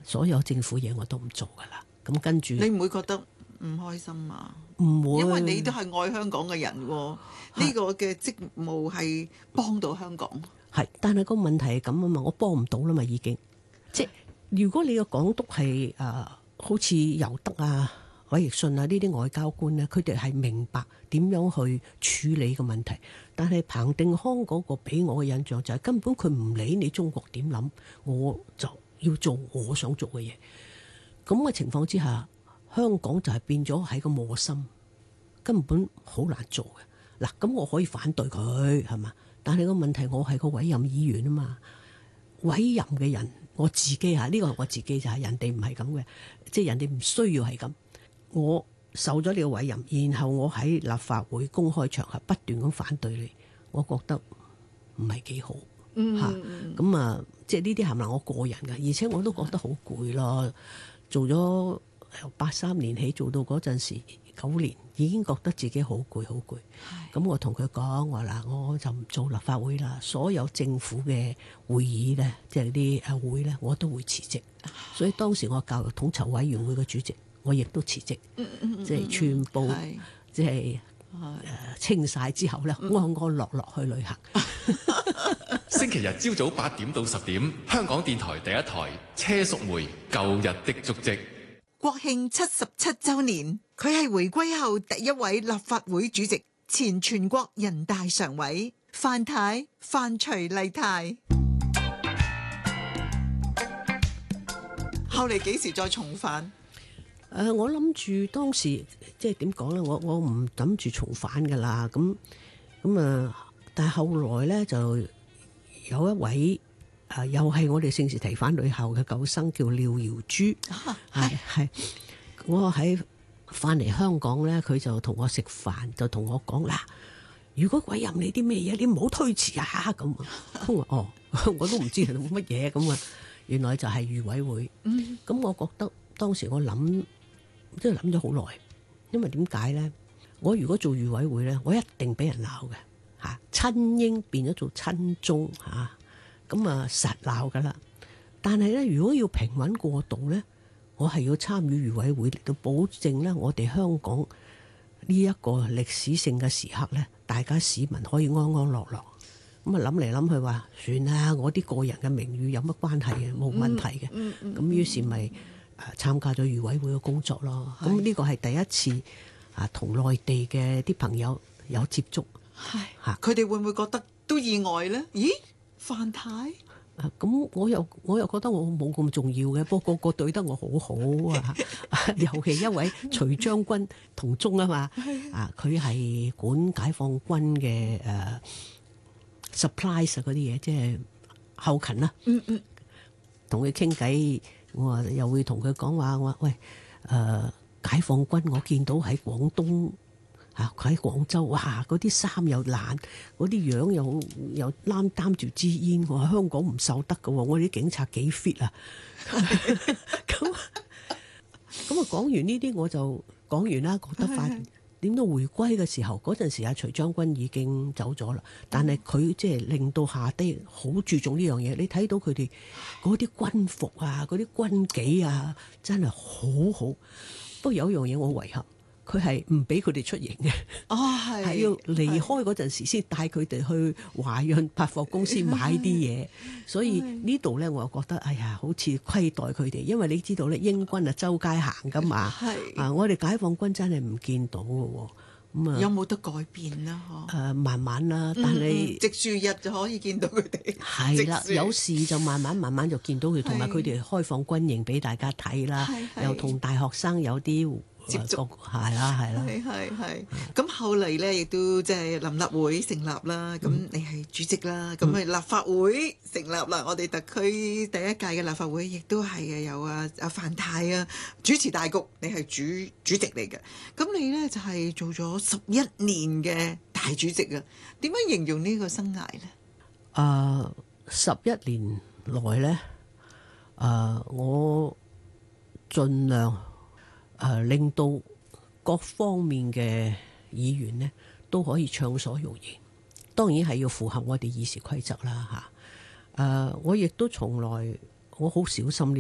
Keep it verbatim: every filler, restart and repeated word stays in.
所有政府嘢我都唔做噶啦。咁跟住你唔會覺得唔開心啊？ 唔會， 因為你都係愛香港嘅人喎，呢個嘅職務係幫到香港。 係，但係個問題係咁啊嘛，我幫唔到啦嘛，已經。即係如果你個港督係誒、呃，好似尤德啊、韋奕信啊呢啲外交官咧，佢哋係明白點樣去處理個問題。但係彭定康嗰個俾我嘅印象就係根本佢唔理你中國點諗，我就要做我想做嘅嘢。咁嘅情況之下，香港就係變咗係個磨心，根本好難做嘅。嗱，咁我可以反對佢係嘛？但係個問題，我係個委任議員啊嘛，委任嘅人我自己嚇，呢個係我自己就係，人哋唔係咁嘅，即係人哋唔需要係咁。我受咗你嘅委任，然後我喺立法會公開場合不斷咁反對你，我覺得唔係幾好嚇。咁、嗯、啊，即係呢啲係咪我個人嘅？而且我都覺得好攰咯，做咗由八三年起做到嗰陣時九年，已經覺得自己好攰好攰。咁我同佢講話嗱，我就唔做立法會啦，所有政府嘅會議咧，即係啲誒會咧，我都會辭職。所以當時我教育統籌委員會嘅主席，我亦都辭職，即係全部即係誒清晒之後咧，安安樂樂去旅行。 星期日朝早八點到十點，香港電台第一台車淑梅舊日的足跡。 國慶七十七週年，佢係回歸後第一位立法會主席，前全國人大常委范太范徐麗泰。後嚟幾時再重返？ 誒、呃，我諗住當時即係點講咧？我我唔諗住重返噶啦。咁咁啊，但係後來咧就有一位。啊！又係我哋聖士提反女校嘅舊生，叫廖瑤珠，係係、啊。我喺翻嚟香港咧，佢就同我食飯，就同我講嗱，如果委任你啲咩嘢，你唔好推遲啊！咁，我話哦，我都唔知係乜嘢咁啊。原來就係預委會。咁、嗯、我覺得當時我諗，即係諗咗好耐，因為點解咧？我如果做預委會咧，我一定俾人鬧嘅嚇，親英變咗做親中嚇。咁啊，實鬧噶啦！但係咧，如果要平穩過渡咧，我係要參與預委會嚟到保證咧，我哋香港呢一個歷史性嘅時刻咧，大家市民可以安安樂樂。咁啊，諗嚟諗去話，算啦，我啲個人嘅名譽有乜關係嘅？冇問題嘅。咁、嗯嗯嗯、於是咪誒參加咗預委會嘅工作咯。咁呢個係第一次啊，同內地嘅啲朋友有接觸。係嚇， 佢哋會唔會覺得都意外咧？咦？范太， 咁、啊、我又我又覺得我冇咁重要嘅，不過個個對得我好好啊！尤其一位徐將軍同宗啊嘛，啊佢係管解放軍嘅誒、uh, supplies 嗰啲嘢，即係後勤啦。嗯嗯，同佢傾偈，我話又會同佢講話，我話喂誒、呃、解放軍，我見到喺廣東。嚇！佢喺廣州，哇！嗰啲衫又爛，嗰啲樣又又擔擔住支煙。我話香港唔受得㗎喎，我哋啲警察幾 fit 啊！咁咁啊，講完呢啲我就講完啦。覺得發點到回歸嘅時候，嗰陣時阿徐將軍已經走咗啦。但係佢即係令到下低好注重呢樣嘢。你睇到佢哋嗰啲軍服啊，嗰啲軍紀啊，真係好好。不過有一樣嘢我遺憾。佢係唔俾佢哋出營嘅，哦，係係要離開嗰陣時先帶佢哋去華潤百貨公司買啲嘢，所以呢度咧我又覺得，哎呀，好似虧待佢哋，因為你知道咧，英軍啊周街行噶嘛，係啊，我哋解放軍真係唔見到嘅，咁啊， 有冇得改變啦？ 嗬、呃，誒，慢慢啦，但係植樹日就可以見到佢哋， 係啦，有事就慢慢慢慢就見到佢，同埋佢哋開放軍營俾大家睇啦，又同大學生有啲。接觸係啦，係啦， 係係係。咁後嚟咧，亦都即係臨立會成立啦。咁、嗯、你係主席啦，咁咪立法會成立啦。我哋特區第一屆嘅立法會，亦都係誒有啊啊范太啊主持大局，你係主主席嚟嘅。咁你咧就係、是、做咗十一年嘅大主席啊。點樣形容呢個生涯咧？ 啊、呃，十一年來咧，啊、呃，我盡量。誒、呃、令到各方面嘅議員呢都可以暢所欲言，當然係要符合我哋議事規則啦嚇。誒、呃，我亦都從來我好小心呢。